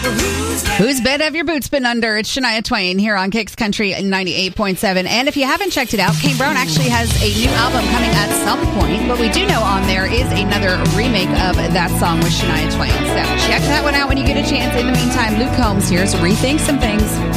Whose bed have your boots been under? It's Shania Twain here on Kicks Country 98.7. And if you haven't checked it out, Kane Brown actually has a new album coming at some point. What we do know on there is another remake of that song with Shania Twain. So check that one out when you get a chance. In the meantime, Luke Combs here's Rethink Some Things.